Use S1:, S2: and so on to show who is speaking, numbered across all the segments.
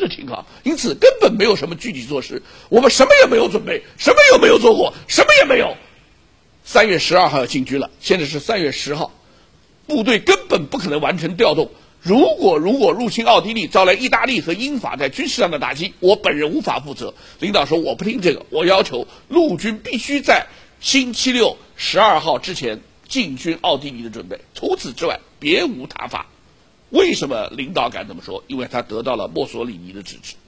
S1: 的情况，因此根本没有什么具体措施，我们什么也没有准备，什么也没有做过，什么也没有。3月12号要进军了，现在是3月10号，部队根本不可能完成调动。如果入侵奥地利招来意大利和英法在军事上的打击，我本人无法负责。领导说我不听这个，我要求陆军必须在星期六12号之前进军奥地利的准备，除此之外别无他法。为什么领导敢这么说？因为他得到了墨索里尼的支持。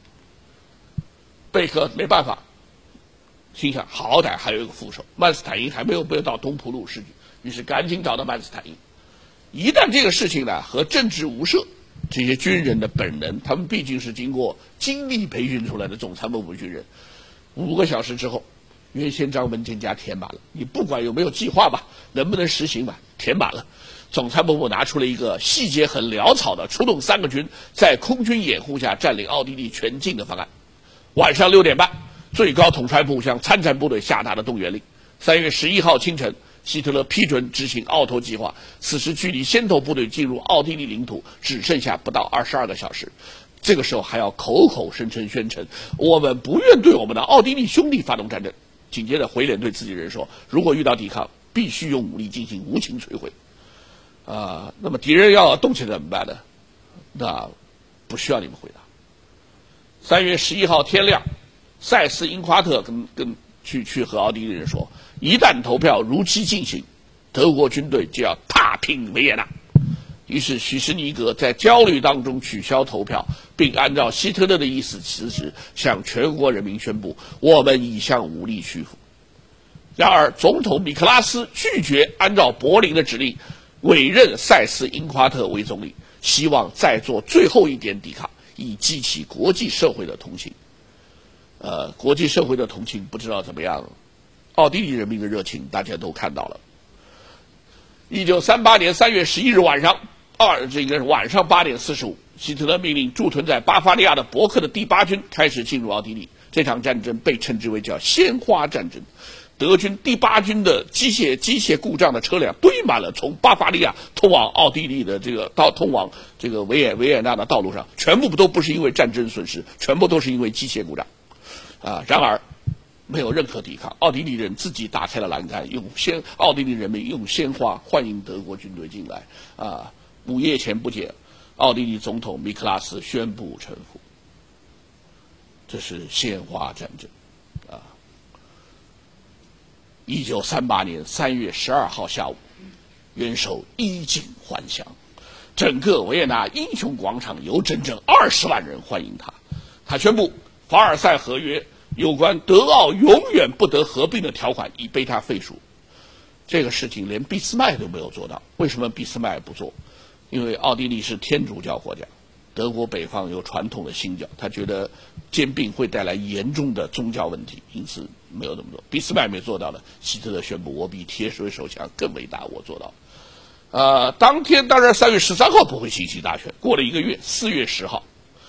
S1: 贝克没办法，心想好歹还有一个副手，曼斯坦因还没有到东普鲁士去，于是赶紧找到曼斯坦因。一旦这个事情呢和政治无涉，这些军人的本能，他们毕竟是经过精密培训出来的总参谋部军人，5个小时之后，原先章文件夹填满了，你不管有没有计划吧，能不能实行吧，填满了。总参谋部拿出了一个细节很潦草的出动3个军，在空军掩护下占领奥地利全境的方案。晚上6点半，最高统帅部向参战部队下达了动员令。3月11号清晨，希特勒批准执行奥托计划，此时距离先头部队进入奥地利领土只剩下不到22个小时。这个时候还要口口声声宣称我们不愿对我们的奥地利兄弟发动战争，紧接着回脸对自己人说，如果遇到抵抗，必须用武力进行无情摧毁。那么敌人要动起来怎么办呢？那不需要你们回答。3月11号天亮，塞斯因夸特去和奥地利人说，一旦投票如期进行，德国军队就要踏平维也纳。于是许士尼格在焦虑当中取消投票，并按照希特勒的意思辞职，向全国人民宣布我们已向武力屈服。然而总统米克拉斯拒绝按照柏林的指令委任塞斯因夸特为总理，希望再做最后一点抵抗，以激起国际社会的同情。国际社会的同情不知道怎么样，奥地利人民的热情大家都看到了。1938年3月11日晚上，这应该是晚上8点45，希特勒命令驻屯在巴伐利亚的伯克的第8军开始进入奥地利。这场战争被称之为叫鲜花战争。德军第8军的机械故障的车辆堆满了从巴伐利亚通往奥地利的通往这个维也纳的道路上，全部都不是因为战争损失，全部都是因为机械故障。然而没有任何抵抗，奥地利人自己打开了栏杆，奥地利人民用鲜花欢迎德国军队进来。午夜前不久，奥地利总统米克拉斯宣布臣服。这是鲜花战争。1938年3月12号下午，元首衣锦还乡，整个维也纳英雄广场有整整20万人欢迎他。他宣布凡尔赛合约有关德奥永远不得合并的条款已被他废除。这个事情连俾斯麦都没有做到。为什么俾斯麦不做？因为奥地利是天主教国家，德国北方有传统的新教，他觉得兼并会带来严重的宗教问题，因此没有这么做。俾斯麦没做到的，希特勒宣布我比铁水手枪更伟大，我做到了。当天当然3月13号不会进行大选，过了1个月，4月10号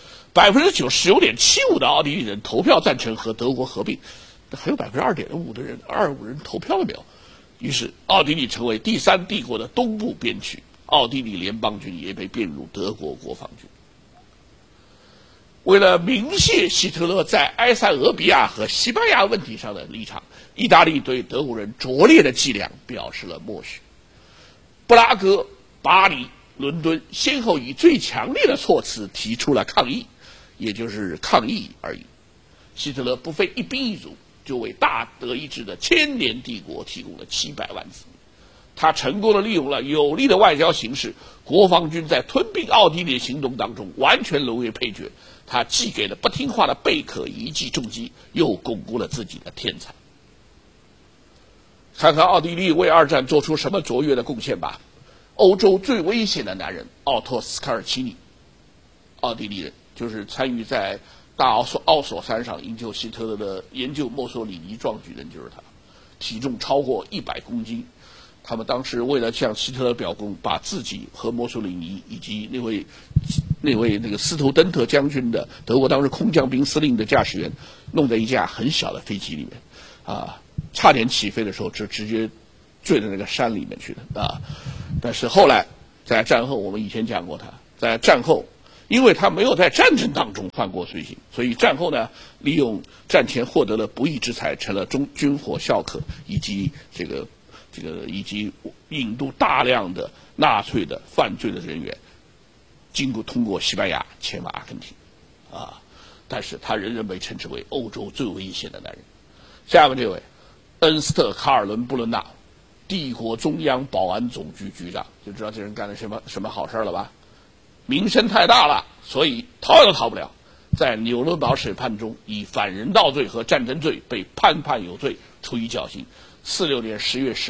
S1: ，99.75%的奥地利人投票赞成和德国合并，还有2.5%的人，2.5%人投票了没有？于是奥地利成为第3帝国的东部边区，奥地利联邦军也被编入德国国防军。为了明谢希特勒在埃塞俄比亚和西班牙问题上的立场，意大利对德国人拙劣的伎俩表示了默许。布拉格、巴黎、伦敦先后以最强烈的措辞提出了抗议，也就是抗议而已。希特勒不费一兵一卒，就为大德意志的千年帝国提供了700万子民。他成功地利用了有利的外交形势，国防军在吞并奥地利的行动当中完全沦为配角。他既给了不听话的贝克一记重击，又巩固了自己的天才。看看奥地利为2战做出什么卓越的贡献吧。欧洲最危险的男人奥托·斯卡尔奇尼，奥地利人，就是参与在大奥索山上营救希特勒的研究墨索里尼壮举人就是他，体重超过100公斤。他们当时为了向希特勒表功，把自己和墨索里尼以及那位斯图登特将军的德国当时空降兵司令的驾驶员弄在一架很小的飞机里面，差点起飞的时候就直接坠到那个山里面去的。但是后来在战后，我们以前讲过他，在战后因为他没有在战争当中犯过罪行，所以战后呢，利用战前获得了不义之财，成了军火校客，以及以及引渡大量的纳粹的犯罪的人员，通过西班牙前往阿根廷，但是他仍然被称之为欧洲最危险的男人。下面这位，恩斯特·卡尔伦·布伦纳，帝国中央保安总局局长，就知道这人干了什么好事了吧？名声太大了，所以逃也逃不了。在纽伦堡审判中，以反人道罪和战争罪被判有罪，处以绞刑。46年10月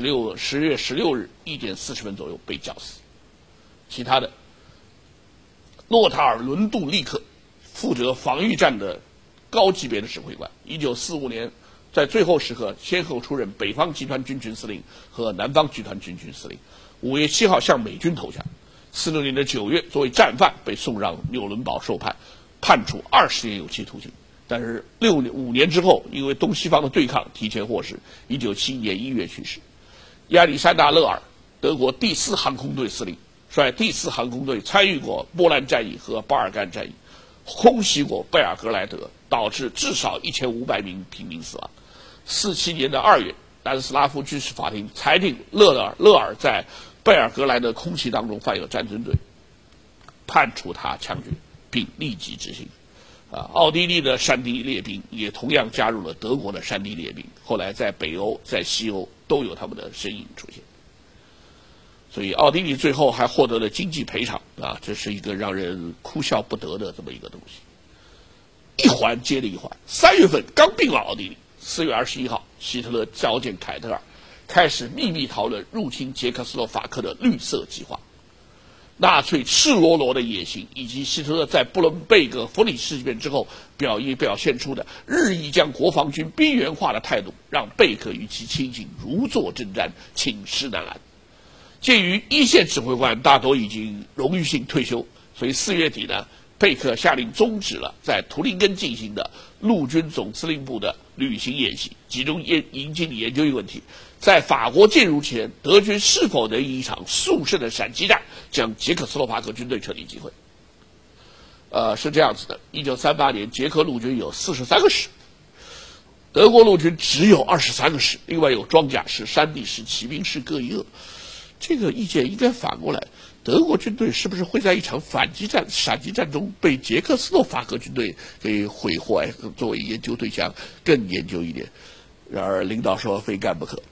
S1: 16日1点40分左右被绞死。其他的，洛塔尔·伦杜利克，负责防御战的高级别的指挥官。1945年，在最后时刻，先后出任北方集团军军司令和南方集团军军司令。5月7号向美军投降。46年的9月，作为战犯被送上纽伦堡受判，判处20年有期徒刑。但是5年之后，因为东西方的对抗提前获释，1971年1月去世。亚历山大·勒尔，德国第4航空队司令，率第4航空队参与过波兰战役和巴尔干战役，空袭过贝尔格莱德，导致至少1500名平民死亡。47年的2月，南斯拉夫军事法庭裁定勒尔在贝尔格莱德空袭当中犯有战争罪，判处他枪决，并立即执行。奥地利的山地列兵也同样加入了德国的山地列兵，后来在北欧、在西欧都有他们的身影出现。所以奥地利最后还获得了经济赔偿这是一个让人哭笑不得的这么一个东西。一环接着一环，3月份刚并了奥地利，4月21号，希特勒召见凯特尔，开始秘密讨论入侵捷克斯洛伐克的绿色计划。纳粹赤裸裸的野心，以及希特勒在布伦贝格弗里事变之后表现出的日益将国防军边缘化的态度，让贝克与其亲信如坐针毡，寝食难安。鉴于一线指挥官大多已经荣誉性退休，所以4月底呢，贝克下令终止了在图林根进行的陆军总司令部的旅行演习，集中研究一个问题：在法国进入前，德军是否能以一场速胜的闪击战将捷克斯洛伐克军队彻底击溃？是这样子的：1938年，捷克陆军有43个师，德国陆军只有23个师，另外有装甲师、山地师、骑兵师各一个。这个意见应该反过来，德国军队是不是会在一场闪击战中被捷克斯洛伐克军队给毁坏，作为研究对象更研究一点？然而领导说非干不可。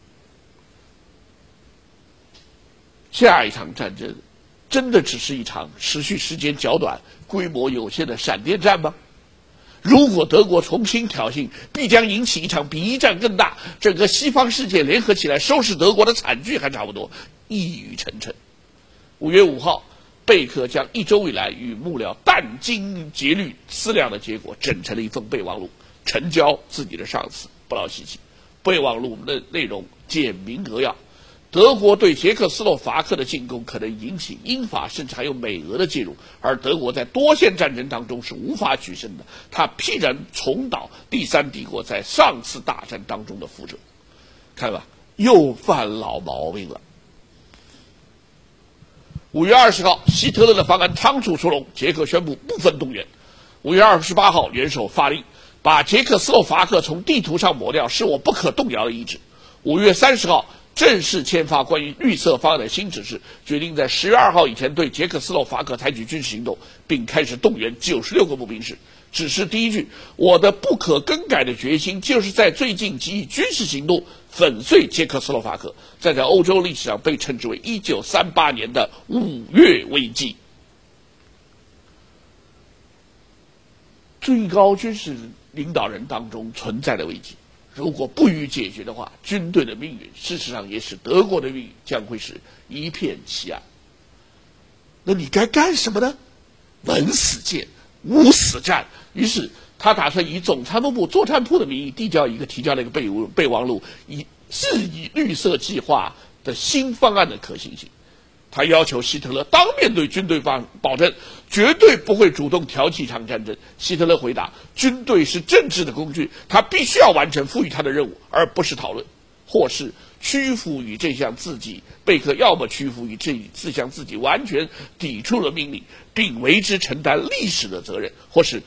S1: 下一场战争真的只是一场持续时间较短、规模有限的闪电战吗？如果德国重新挑衅，必将引起一场比一战更大、整个西方世界联合起来收拾德国的惨剧，还差不多，一语成谶。5月5号，贝克将1周以来与幕僚殚精竭虑思量的结果整成了一份备忘录，呈交自己的上司布劳希奇。备忘录的内容简明扼要。德国对捷克斯洛伐克的进攻可能引起英法甚至还有美俄的介入，而德国在多线战争当中是无法取胜的，它必然重蹈第三帝国在上次大战当中的覆辙。看吧，又犯老毛病了。5月20号，希特勒的方案仓促出笼，捷克宣布部分动员。5月28号，元首发令把捷克斯洛伐克从地图上抹掉，是我不可动摇的意志。5月30号，正式签发关于绿色方案的新指示，决定在10月2号以前对捷克斯洛伐克采取军事行动，并开始动员96个步兵师。指示第一句：我的不可更改的决心，就是在最近给予军事行动粉碎捷克斯洛伐克，在欧洲历史上被称之为1938年的5月危机。最高军事领导人当中存在的危机，如果不予解决的话，军队的命运，事实上也使德国的命运将会是一片漆暗。那你该干什么呢？稳死谏，无死战。于是他打算以总参谋部作战部的名义提交了一个备忘录，质疑绿色计划的新方案的可行性。他要求希特勒当面对军队保证绝对不会主动挑起一场战争。希特勒回答：军队是政治的工具，他必须要完成赋予他的任务，而不是讨论。 或是屈服于这项自己贝克要么屈服于这项自己完全抵触的命令，并为之承担历史的责任，或是